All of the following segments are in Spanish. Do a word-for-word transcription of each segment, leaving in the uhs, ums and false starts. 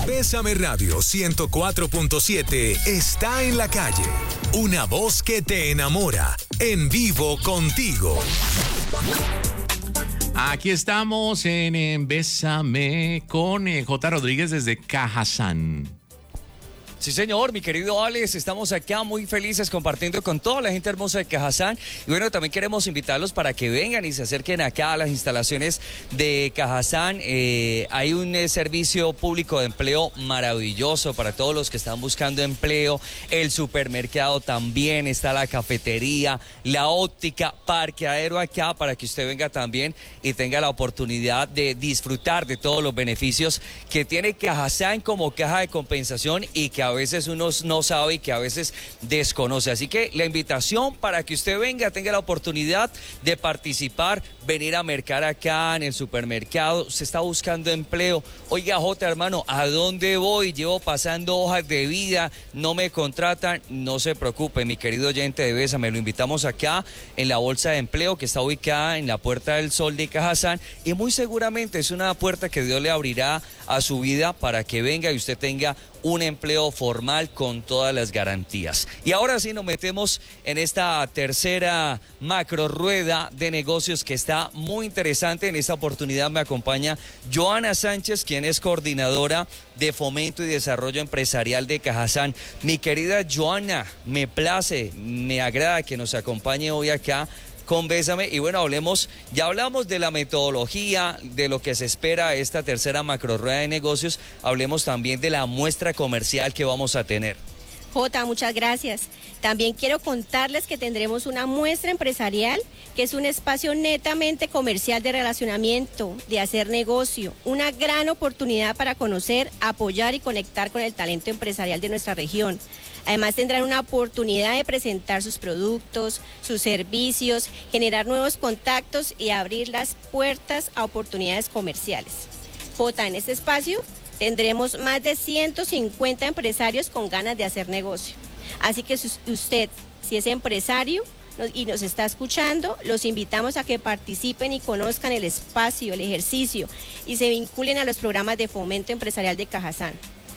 Bésame Radio ciento cuatro punto siete está en la calle. Una voz que te enamora. En vivo contigo. Aquí estamos en, en Bésame con eh, J. Rodríguez desde Cajazán. Sí, señor, mi querido Alex, estamos acá muy felices compartiendo con toda la gente hermosa de Cajazán. Y bueno, también queremos invitarlos para que vengan y se acerquen acá a las instalaciones de Cajazán. Eh, hay un eh, servicio público de empleo maravilloso para todos los que están buscando empleo. El supermercado también, está la cafetería, la óptica, parqueadero acá para que usted venga también y tenga la oportunidad de disfrutar de todos los beneficios que tiene Cajazán como caja de compensación y que a A veces uno no sabe y que a veces desconoce. Así que la invitación para que usted venga, tenga la oportunidad de participar, venir a mercar acá en el supermercado. Se está buscando empleo. Oiga, Jota, hermano, ¿a dónde voy? Llevo pasando hojas de vida, no me contratan. No se preocupe, mi querido oyente de Bésame, lo invitamos acá en la bolsa de empleo que está ubicada en la Puerta del Sol de Cajazán y muy seguramente es una puerta que Dios le abrirá a su vida para que venga y usted tenga un empleo formal con todas las garantías. Y ahora sí nos metemos en esta tercera macro rueda de negocios que está muy interesante. En esta oportunidad me acompaña Joana Sánchez, quien es coordinadora de Fomento y Desarrollo Empresarial de Cajazán. Mi querida Joana, me place, me agrada que nos acompañe hoy acá con Bésame. Y bueno, hablemos, ya hablamos de la metodología, de lo que se espera esta tercera macro rueda de negocios, hablemos también de la muestra comercial que vamos a tener. Jota, muchas gracias. También quiero contarles que tendremos una muestra empresarial, que es un espacio netamente comercial de relacionamiento, de hacer negocio, una gran oportunidad para conocer, apoyar y conectar con el talento empresarial de nuestra región. Además tendrán una oportunidad de presentar sus productos, sus servicios, generar nuevos contactos y abrir las puertas a oportunidades comerciales. Jota, en este espacio tendremos más de ciento cincuenta empresarios con ganas de hacer negocio. Así que si usted, si es empresario y nos está escuchando, los invitamos a que participen y conozcan el espacio, el ejercicio y se vinculen a los programas de fomento empresarial de Cajazán.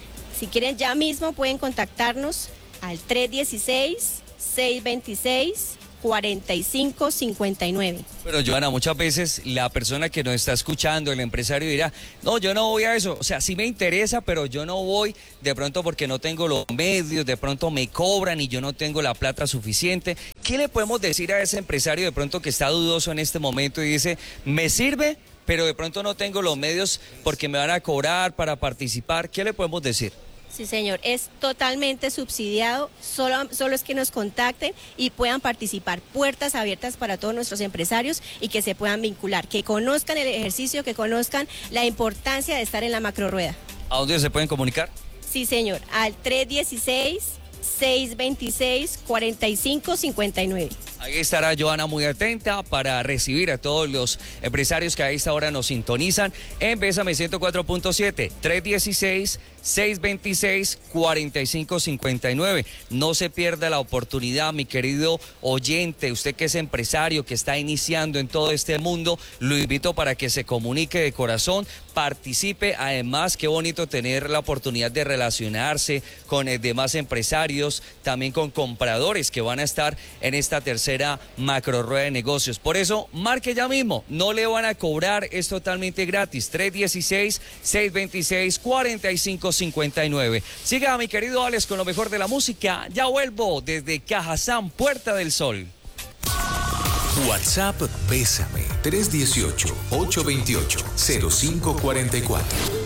Si quieren, ya mismo pueden contactarnos al tres uno seis, seis dos seis, cuatro cinco cinco nueve. Pero Joana, muchas veces la persona que nos está escuchando, el empresario dirá, no, yo no voy a eso, o sea, sí me interesa, pero yo no voy de pronto porque no tengo los medios, de pronto me cobran y yo no tengo la plata suficiente. ¿Qué le podemos decir a ese empresario de pronto que está dudoso en este momento y dice, me sirve, pero de pronto no tengo los medios porque me van a cobrar para participar? ¿Qué le podemos decir? Sí, señor, es totalmente subsidiado, solo, solo es que nos contacten y puedan participar. Puertas abiertas para todos nuestros empresarios y que se puedan vincular, que conozcan el ejercicio, que conozcan la importancia de estar en la macrorueda. ¿A dónde se pueden comunicar? Sí, señor, al tres uno seis, seis dos seis, cuatro cinco cinco nueve. Ahí estará Joana muy atenta para recibir a todos los empresarios que a esta hora nos sintonizan en Bésame ciento cuatro punto siete, tres uno seis, seis dos seis, cuatro cinco cinco nueve. No se pierda la oportunidad, mi querido oyente, usted que es empresario, que está iniciando en todo este mundo, lo invito para que se comunique de corazón, participe. Además, qué bonito tener la oportunidad de relacionarse con eh, demás empresarios, también con compradores que van a estar en esta tercera macro rueda de negocios. Por eso, marque ya mismo, no le van a cobrar, es totalmente gratis, tres uno seis, seis dos seis, cuatro cinco cinco nueve. Siga, mi querido Alex, con lo mejor de la música. Ya vuelvo desde Cajazán, Puerta del Sol. WhatsApp Bésame tres uno ocho, ocho dos ocho, cero cinco cuatro cuatro.